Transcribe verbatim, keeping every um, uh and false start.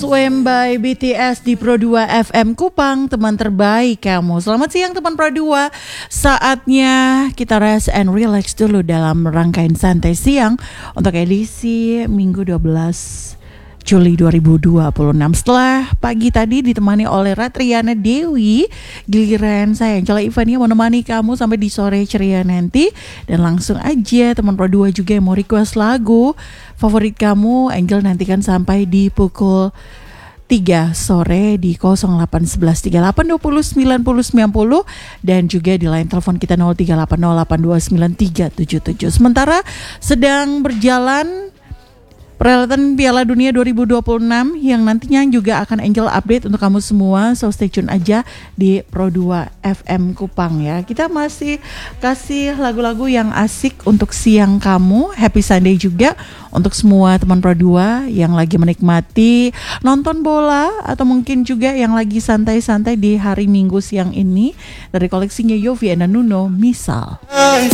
Swim by B T S di Pro dua F M Kupang, teman terbaik kamu. Selamat siang teman Pro dua. Saatnya kita rest and relax dulu dalam rangkaian santai siang untuk edisi Minggu dua belas Juli dua ribu dua puluh enam. Setelah pagi tadi ditemani oleh Ratriana Dewi, giliran saya Angela Ivania menemani kamu sampai di sore ceria nanti. Dan langsung aja teman Pro dua juga yang mau request lagu favorit kamu, Angel nantikan sampai di pukul tiga sore di nol delapan satu satu tiga delapan dua nol sembilan nol sembilan nol dan juga di line telepon kita nol tiga delapan nol delapan dua sembilan tiga tujuh tujuh. Sementara sedang berjalan perhelatan Piala Dunia dua ribu dua puluh enam yang nantinya juga akan Angel update untuk kamu semua, so stay tune aja di Pro dua F M Kupang ya. Kita masih kasih lagu-lagu yang asik untuk siang kamu. Happy Sunday juga untuk semua teman Pro dua yang lagi menikmati nonton bola atau mungkin juga yang lagi santai-santai di hari Minggu siang ini. Dari koleksinya Yofi and Nuno, misal